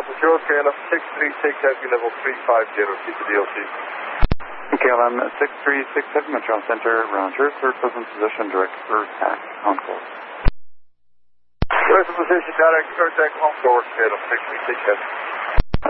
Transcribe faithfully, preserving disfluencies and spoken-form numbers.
Alpha Sure, K L M six three six Heavy level three five zero, keep the D O C. K L M six three six Heavy, Metro Center, Roger, third person position, direct for attack, on course. Third position, direct for attack, on course, K L M six three six Heavy.